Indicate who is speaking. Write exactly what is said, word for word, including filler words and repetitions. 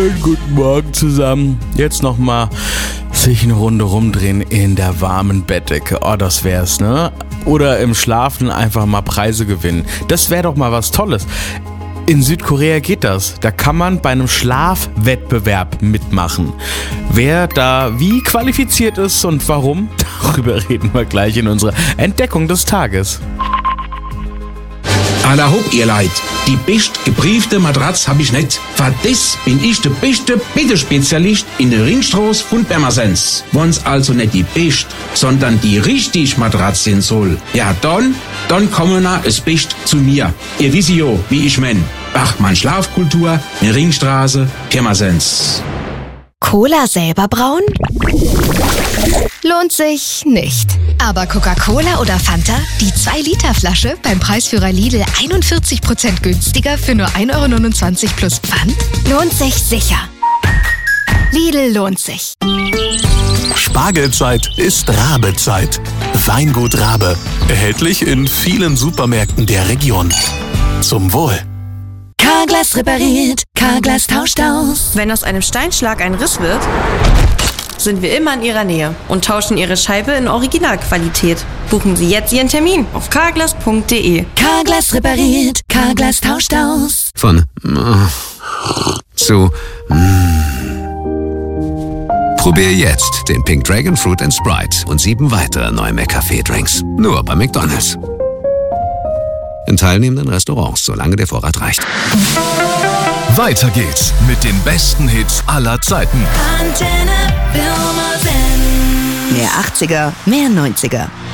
Speaker 1: Guten Morgen zusammen. Jetzt nochmal sich eine Runde rumdrehen in der warmen Bettdecke. Oh, das wär's, ne? Oder im Schlafen einfach mal Preise gewinnen. Das wäre doch mal was Tolles. In Südkorea geht das. Da kann man bei einem Schlafwettbewerb mitmachen. Wer da wie qualifiziert ist und warum, darüber reden wir gleich in unserer Entdeckung des Tages.
Speaker 2: Alla hopp, ihr Leid. Die best gebriefte Matratz hab ich nicht. Für das bin ich der beste Bettespezialist in der Ringstraße von Pirmasens. Wenn's also nicht die best, sondern die richtig Matratz sein soll, ja dann, dann kommen na es best zu mir. Ihr wisst ja, wie ich mein. Bachmann Schlafkultur, in Ringstraße, Pirmasens.
Speaker 3: Cola selber brauen? Lohnt sich nicht. Aber Coca-Cola oder Fanta? Die zwei Liter Flasche beim Preisführer Lidl einundvierzig Prozent günstiger für nur ein Euro neunundzwanzig plus Pfand? Lohnt sich sicher. Lidl lohnt sich.
Speaker 4: Spargelzeit ist Rabezeit. Weingut Rabe. Erhältlich in vielen Supermärkten der Region. Zum Wohl.
Speaker 5: Carglass repariert, Carglass tauscht aus.
Speaker 6: Wenn aus einem Steinschlag ein Riss wird, sind wir immer in Ihrer Nähe und tauschen Ihre Scheibe in Originalqualität. Buchen Sie jetzt Ihren Termin auf carglass punkt de.
Speaker 5: Carglass repariert, Carglass tauscht aus.
Speaker 7: Von äh, zu mm. Probier jetzt den Pink Dragon Fruit and Sprite und sieben weitere neue McCafé-Drinks. Nur bei McDonald's. In teilnehmenden Restaurants, solange der Vorrat reicht.
Speaker 4: Weiter geht's mit den besten Hits aller Zeiten.
Speaker 5: Antenne Pirmasens.
Speaker 8: Mehr achtziger, mehr neunziger.